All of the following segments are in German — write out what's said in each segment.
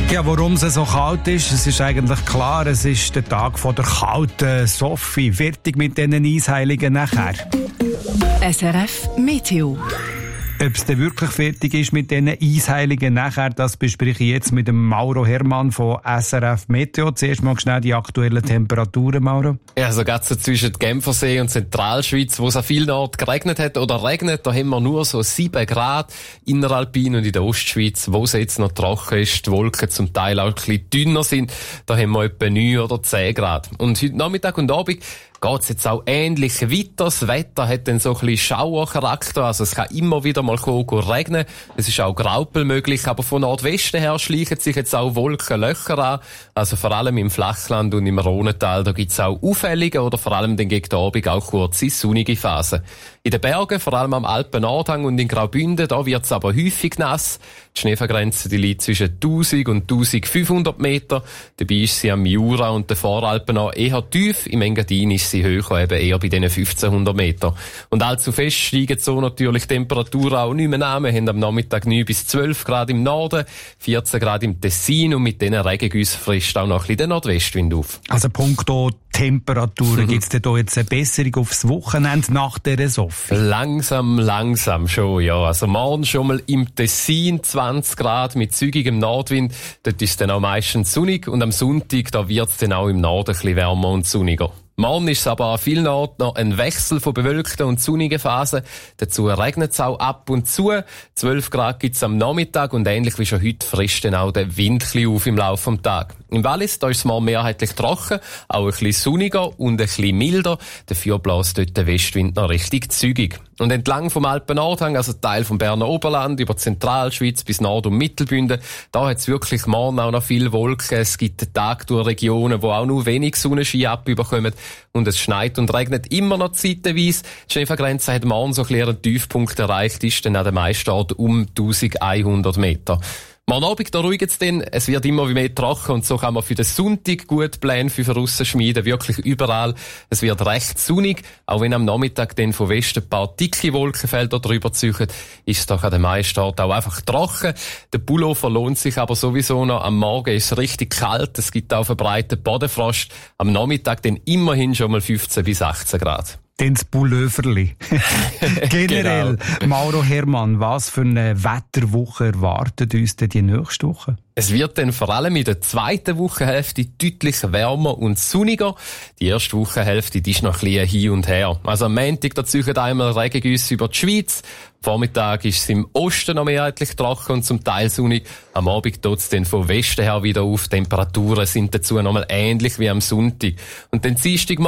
Ja, warum es so kalt ist, es ist eigentlich klar, es ist der Tag von der kalten Sophie. Fertig mit diesen Eisheiligen nachher. SRF Meteo. Ob es denn wirklich fertig ist mit diesen Eisheiligen nachher, das bespreche ich jetzt mit dem Mauro Hermann von SRF Meteo. Zuerst mal schnell die aktuellen Temperaturen, Mauro. Ja, also gerade so zwischen Genfersee und Zentralschweiz, wo es an vielen Orten geregnet hat oder regnet, da haben wir nur so 7 Grad. Inneralpin und in der Ostschweiz, wo es jetzt noch trocken ist, die Wolken zum Teil auch ein bisschen dünner sind, da haben wir etwa 9 oder 10 Grad. Und heute Nachmittag und Abend geht's jetzt auch ähnlich weiter. Das Wetter hat dann so ein bisschen Schauercharakter, also es kann immer wieder mal regnen. Es ist auch Graupel möglich, aber von Nordwesten her schleichen sich jetzt auch Wolkenlöcher an. Also vor allem im Flachland und im Rhonental, da gibt's auch auffällige oder vor allem dann gegen den Abend auch kurze sonnige Phasen. In den Bergen, vor allem am Alpen-Nordhang und in Graubünden, da wird's aber häufig nass. Die Schneefallgrenze, die liegt zwischen 1000 und 1500 Meter. Dabei ist sie am Jura und den Voralpen noch eher tief. Im Engadin ist sie höher, eben eher bei diesen 1500 Meter. Und allzu fest steigen so natürlich die Temperaturen auch nicht mehr an. Wir haben am Nachmittag 9 bis 12 Grad im Norden, 14 Grad im Tessin und mit diesen Regengüssen frischt auch noch ein bisschen der Nordwestwind auf. Also punkto Temperaturen, gibt's denn da jetzt eine Besserung aufs Wochenende nach dieser Sophie? Langsam schon, ja. Also morgen schon mal im Tessin 20 Grad mit zügigem Nordwind. Dort ist es dann auch meistens sonnig und am Sonntag, da wird's dann auch im Norden ein bisschen wärmer und sonniger. Morgen ist es aber an vielen Orten noch ein Wechsel von bewölkten und sonnigen Phasen. Dazu regnet es auch ab und zu. 12 Grad gibt's am Nachmittag und ähnlich wie schon heute frischt dann auch der Wind ein bisschen auf im Laufe des Tages. Im Wallis, da ist es mal mehrheitlich trocken, auch ein bisschen sonniger und ein bisschen milder. Dafür bläst dort der Westwind noch richtig zügig. Und entlang vom Alpen-Nordhang, also Teil vom Berner Oberland, über Zentralschweiz bis Nord- und Mittelbünden, da hat es wirklich morgen auch noch viele Wolken. Es gibt Tage durch Regionen, wo auch nur wenig Sonnenschein abbekommen. Und es schneit und regnet immer noch zeitweise. Die Schneefallgrenze hat morgen so ein bisschen einen Tiefpunkt erreicht, ist dann an den meisten Orten um 1100 Meter. Morgen Abend, da ruhigt es dann. Es wird immer mehr trocken und so kann man für den Sonntag gut Pläne für draussen schmieden. Wirklich überall. Es wird recht sonnig. Auch wenn am Nachmittag dann von Westen ein paar dicke Wolkenfelder drüber ziehen, ist es doch an den meisten Orten auch einfach trocken. Der Pullover lohnt sich aber sowieso noch. Am Morgen ist es richtig kalt. Es gibt auch verbreiteten Bodenfrost. Am Nachmittag dann immerhin schon mal 15 bis 18 Grad. Dann das Pulloverli. Generell, Genau. Mauro Hermann, was für eine Wetterwoche erwartet uns denn die nächste Woche? Es wird dann vor allem in der zweiten Wochenhälfte deutlich wärmer und sonniger. Die erste Wochenhälfte, die ist noch ein bisschen hin und her. Also am Montag, da ziehen einmal Regengüsse über die Schweiz. Vormittag ist es im Osten noch mehrheitlich trocken und zum Teil sonnig. Am Abend tut es dann von Westen her wieder auf. Temperaturen sind dazu nochmal ähnlich wie am Sonntag. Und dann Dienstag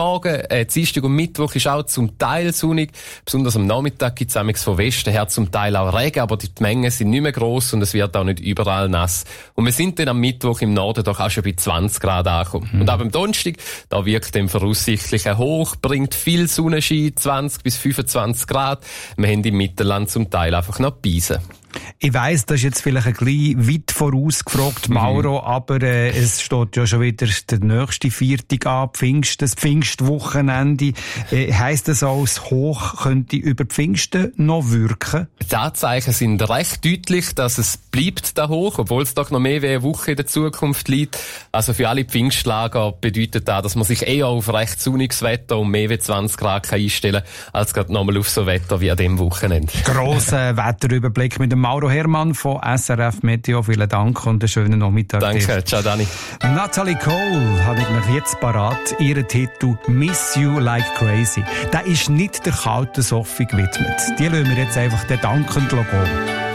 und Mittwoch ist auch zum Teil sonnig. Besonders am Nachmittag gibt es von Westen her zum Teil auch Regen, aber die Mengen sind nicht mehr gross und es wird auch nicht überall nass. Und wir sind dann am Mittwoch im Norden doch auch schon bei 20 Grad angekommen. Und ab am Donnerstag, da wirkt dann voraussichtlich ein Hoch, bringt viel Sonnenschein, 20 bis 25 Grad. Wir haben im Mittelland zum Teil einfach noch Beisen. Ich weiss, das ist jetzt vielleicht ein bisschen weit vorausgefragt, Mauro, aber es steht ja schon wieder der nächste Viertag an, das Pfingstwochenende. Heisst das auch, das Hoch könnte über Pfingsten noch wirken? Die Anzeichen sind recht deutlich, dass es bleibt da hoch, obwohl es doch noch mehr wie eine Woche in der Zukunft liegt. Also für alle Pfingstlager bedeutet das, dass man sich eher auf recht sonniges Wetter und mehr wie 20 Grad einstellen kann, als gerade nochmal auf so Wetter wie an diesem Wochenende. Grosser Wetterüberblick mit dem Mauro Hermann von SRF Meteo. Vielen Dank und einen schönen Nachmittag. Danke, ciao Dani. Natalie Cole habe ich mir jetzt parat. Ihren Titel «Miss You Like Crazy». Der ist nicht der kalten Sophie gewidmet. Die lassen wir jetzt einfach dankend gehen.